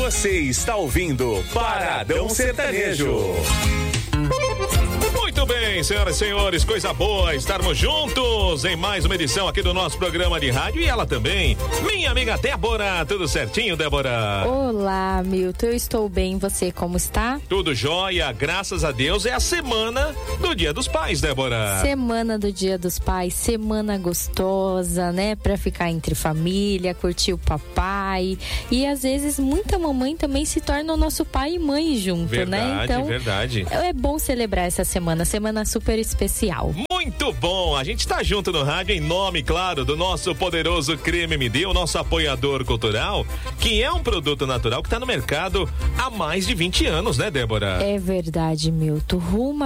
Você está ouvindo Paradão Sertanejo. Muito bem, senhoras e senhores, coisa boa estarmos juntos em mais uma edição aqui do nosso programa de rádio e ela também, minha amiga Débora. Tudo certinho, Débora? Olá, Milton, eu estou bem, você como está? Tudo jóia, graças a Deus. É a semana do Dia dos Pais, Débora. Semana do Dia dos Pais, semana gostosa, né? Pra ficar entre família, curtir o papai. E às vezes muita mamãe também se torna o nosso pai e mãe junto, verdade, né? Então, verdade. É bom celebrar essa semana super especial. Muito bom, a gente tá junto no rádio em nome, claro, do nosso poderoso Creme MD, o nosso apoiador cultural, que é um produto natural que tá no mercado há mais de 20 anos, né, Débora? É verdade, Milton. Rumo a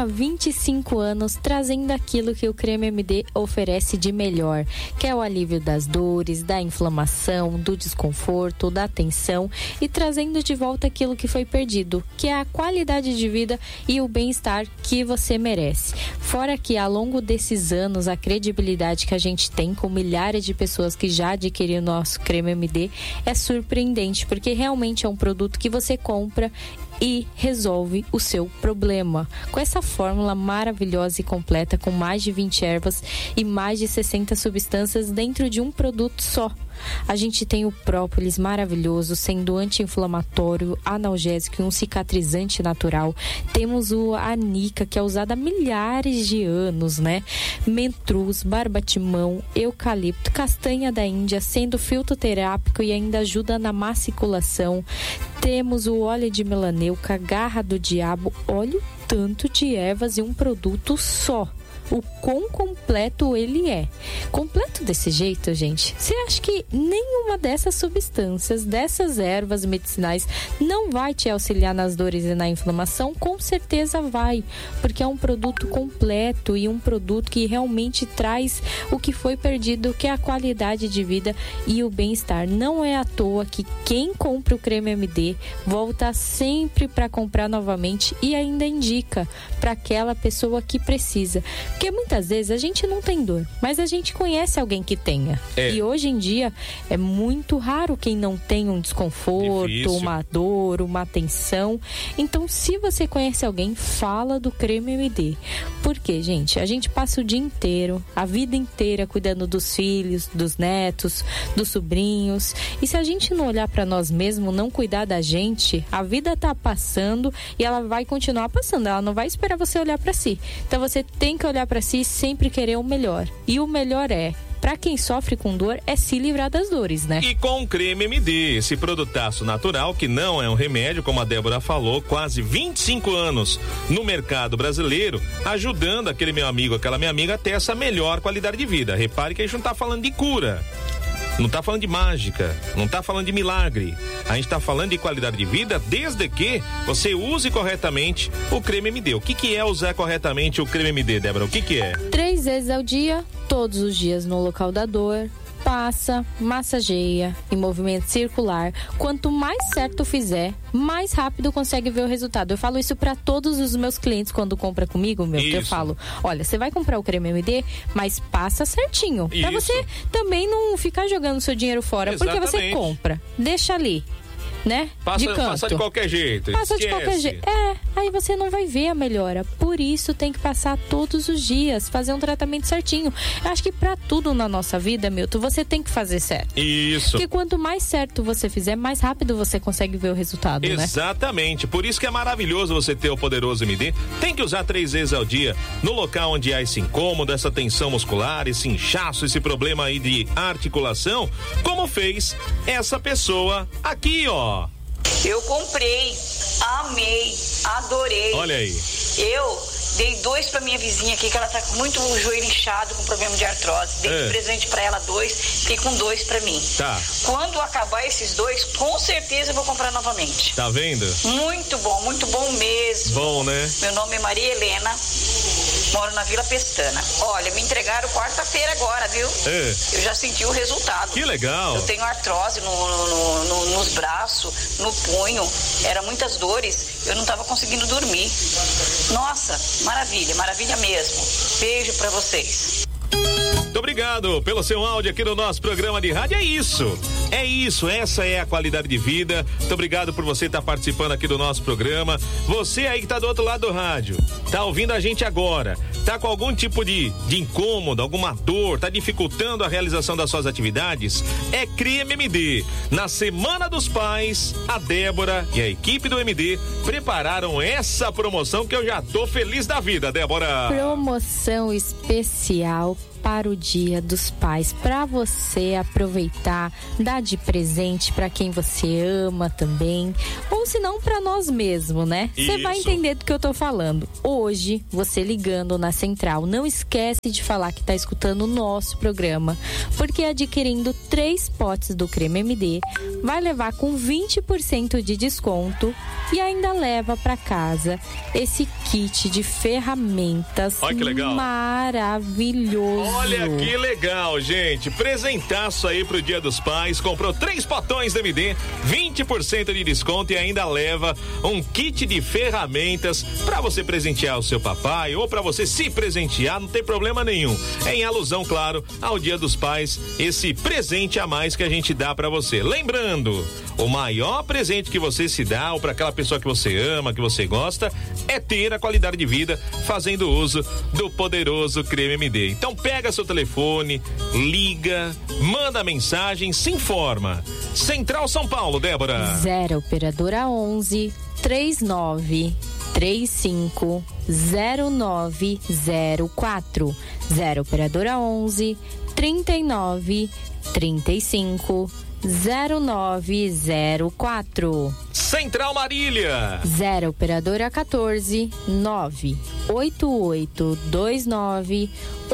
25 anos trazendo aquilo que o Creme MD oferece de melhor, que é o alívio das dores, da inflamação, do desconforto, da tensão e trazendo de volta aquilo que foi perdido, que é a qualidade de vida e o bem-estar que você merece. Fora que ao longo desses anos, a credibilidade que a gente tem com milhares de pessoas que já adquiriram o nosso Creme MD é surpreendente, porque realmente é um produto que você compra e resolve o seu problema. Com essa fórmula maravilhosa e completa, com mais de 20 ervas e mais de 60 substâncias dentro de um produto só. A gente tem o própolis maravilhoso, sendo anti-inflamatório, analgésico e um cicatrizante natural. Temos o anica, que é usado há milhares de anos, né? Mentruz, barbatimão, eucalipto, castanha da Índia, sendo fitoterápico e ainda ajuda na massiculação. Temos o óleo de melaneuca, garra do diabo, óleo tanto de ervas e um produto só. O quão completo ele é. Completo desse jeito, gente, você acha que nenhuma dessas substâncias, dessas ervas medicinais não vai te auxiliar nas dores e na inflamação? Com certeza vai, porque é um produto completo e um produto que realmente traz o que foi perdido, que é a qualidade de vida e o bem-estar. Não é à toa que quem compra o Creme MD volta sempre para comprar novamente e ainda indica para aquela pessoa que precisa. Porque muitas vezes a gente não tem dor, mas a gente conhece alguém que tenha. E hoje em dia é muito raro quem não tem um desconforto, difícil, uma dor, uma tensão. Então, se você conhece alguém, fala do Creme MD. Porque, gente, a gente passa o dia inteiro, a vida inteira cuidando dos filhos, dos netos, dos sobrinhos. E se a gente não olhar para nós mesmos, não cuidar da gente, a vida tá passando e ela vai continuar passando. Ela não vai esperar você olhar para si. Então, você tem que olhar para si e sempre querer o melhor. E o melhor para quem sofre com dor, é se livrar das dores, né? E com o Creme MD, esse produtaço natural que não é um remédio, como a Débora falou, quase 25 anos no mercado brasileiro, ajudando aquele meu amigo, aquela minha amiga a ter essa melhor qualidade de vida. Repare que a gente não tá falando de cura, não tá falando de mágica, não tá falando de milagre. A gente tá falando de qualidade de vida desde que você use corretamente o Creme MD. O que é usar corretamente o Creme MD, Débora? O que é? 3 vezes ao dia, todos os dias no local da dor. Passa, massageia em movimento circular. Quanto mais certo fizer, mais rápido consegue ver o resultado. Eu falo isso para todos os meus clientes quando compra comigo, meu. Eu falo, olha, você vai comprar o Creme MD, mas passa certinho. Para você também não ficar jogando seu dinheiro fora. Exatamente. Porque você compra, deixa ali, né? Passa de qualquer jeito. Passa de qualquer jeito. Aí você não vai ver a melhora. Por isso tem que passar todos os dias, fazer um tratamento certinho. Eu acho que pra tudo na nossa vida, Milton, você tem que fazer certo. Isso. Porque quanto mais certo você fizer, mais rápido você consegue ver o resultado, né? Exatamente. Por isso que é maravilhoso você ter o poderoso MD. Tem que usar 3 vezes ao dia no local onde há esse incômodo, essa tensão muscular, esse inchaço, esse problema aí de articulação, como fez essa pessoa aqui, ó. Eu comprei, amei, adorei. Olha aí. Eu dei 2 pra minha vizinha aqui, que ela tá com muito joelho inchado, com problema de artrose. Dei de presente pra ela 2 e com 2 pra mim. Tá. Quando acabar esses 2, com certeza eu vou comprar novamente. Tá vendo? Muito bom mesmo. Bom, né? Meu nome é Maria Helena, moro na Vila Pestana. Olha, me entregaram quarta-feira agora, viu? Eu já senti o resultado. Que legal. Eu tenho artrose nos braços, no punho, eram muitas dores, eu não estava conseguindo dormir. Nossa, maravilha mesmo. Beijo pra vocês. Muito obrigado pelo seu áudio aqui no nosso programa de rádio. É isso, essa é a qualidade de vida. Muito obrigado por você estar participando aqui do nosso programa. Você aí que tá do outro lado do rádio, tá ouvindo a gente agora, tá com algum tipo de incômodo, alguma dor, tá dificultando a realização das suas atividades? É Creme MD. Na Semana dos Pais, a Débora e a equipe do MD prepararam essa promoção que eu já tô feliz da vida, Débora. Promoção especial para o Dia dos Pais, para você aproveitar, dar de presente para quem você ama também, ou se não para nós mesmos, né? Você vai entender do que eu tô falando. Hoje, você ligando na central, não esquece de falar que tá escutando o nosso programa, porque adquirindo 3 potes do Creme MD, vai levar com 20% de desconto e ainda leva para casa esse kit de ferramentas. Olha que legal. Maravilhoso. Olha que legal, gente. Presentaço aí pro Dia dos Pais. Comprou 3 potões do MD, 20% de desconto e ainda leva um kit de ferramentas para você presentear o seu papai ou para você se presentear, não tem problema nenhum. É em alusão, claro, ao Dia dos Pais, esse presente a mais que a gente dá para você. Lembrando, o maior presente que você se dá ou para aquela pessoa que você ama, que você gosta, é ter a qualidade de vida fazendo uso do poderoso Creme MD. Então pega seu telefone, liga, manda mensagem, se informa. Central São Paulo, Débora. 0 operadora 11 39 35 0904. 0 operadora 11 39 35 0904. Central Marília. 0 operadora 14 98829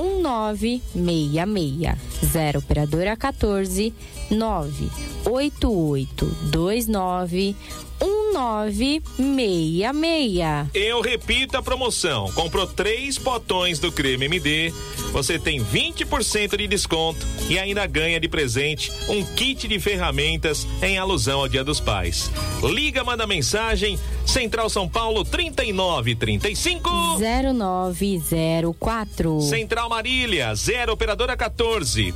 1966. 0 operadora 14 98829 1966. Eu repito a promoção. Comprou 3 potões do Creme MD, você tem 20% de desconto e ainda ganha de presente um kit de ferramentas em alusão ao Dia dos Pais. Liga, manda mensagem. Central São Paulo 3935 0904. Central Marília 0 operadora 14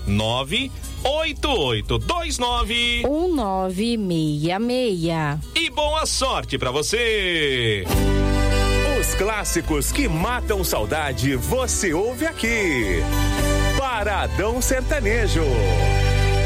98829 1966. E boa sorte pra você. Os clássicos que matam saudade você ouve aqui. Paradão Sertanejo.